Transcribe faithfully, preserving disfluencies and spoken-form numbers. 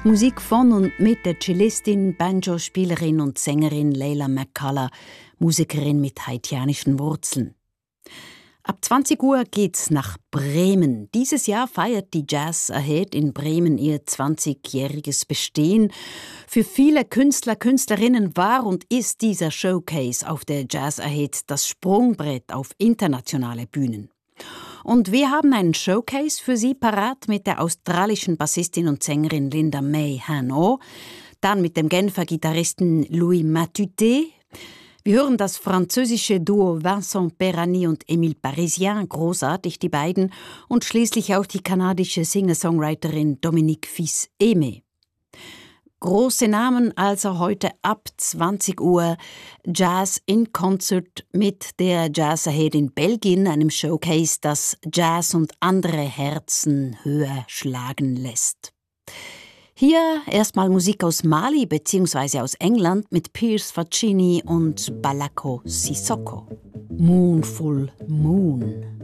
Musik von und mit der Cellistin, Banjo-Spielerin und Sängerin Leila McCullough, Musikerin mit haitianischen Wurzeln. Ab zwanzig Uhr geht's nach Bremen. Dieses Jahr feiert die Jazz Ahead in Bremen ihr zwanzigjähriges Bestehen. Für viele Künstler, Künstlerinnen war und ist dieser Showcase auf der Jazz Ahead das Sprungbrett auf internationale Bühnen. Und wir haben einen Showcase für Sie parat mit der australischen Bassistin und Sängerin Linda May Hanno, dann mit dem Genfer Gitarristen Louis Matuté. Wir hören das französische Duo Vincent Perani und Émile Parisien, großartig die beiden, und schließlich auch die kanadische Singer-Songwriterin Dominique Fils-Aimé. Große Namen also heute ab zwanzig Uhr, Jazz in Concert mit der Jazz Ahead in Belgien, einem Showcase, das Jazz und andere Herzen höher schlagen lässt. Hier erstmal Musik aus Mali bzw. aus England mit Piers Faccini und Balako Sissoko. Moonful Moon.